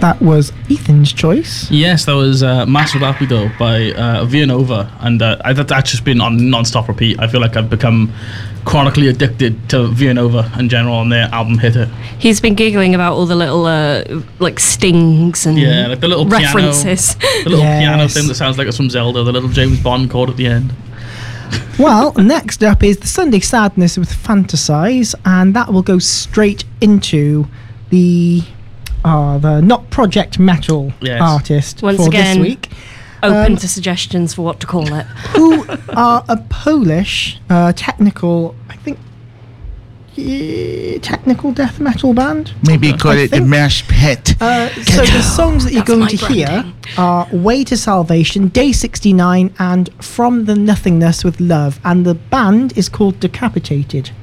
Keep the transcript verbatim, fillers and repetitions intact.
That was Ethan's choice. Yes, that was uh, Master Rapido by uh, Via Nova, and uh, I, that, that's just been on non-stop repeat. I feel like I've become chronically addicted to Via Nova in general, and their album Hit It. He's been giggling about all the little uh, like stings and yeah, like the little references. Piano, the little Yes. piano thing that sounds like it's from Zelda, the little James Bond chord at the end. Well, next up is the Sunday Sadness with Fantasize, and that will go straight into the uh, the not Project Metal Yes. artist Once for again, this week, Open Um, to suggestions for what to call it. who are a Polish uh, technical, I think, yeah, technical death metal band. Maybe call I it the think- Mash Pit. Uh, so the songs that you're That's going my to hear branding. are Way to Salvation, Day sixty-nine, and From the Nothingness with Love, and the band is called Decapitated.